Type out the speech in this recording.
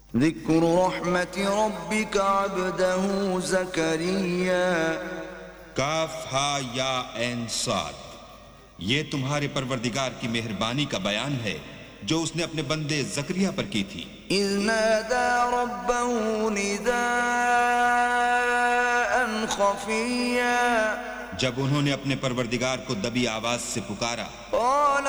ذكر رحمت रब्बिक अब्दहू ज़करिया। काफ हा या ऐन साद, ये तुम्हारे परवरदिगार की मेहरबानी का बयान है जो उसने अपने बंदे जकरिया पर की थी। इज़ नादा रब्बहू निदाअन खफ़िया, जब उन्होंने अपने परवरदिगार को दबी आवाज से पुकारा। क़ाल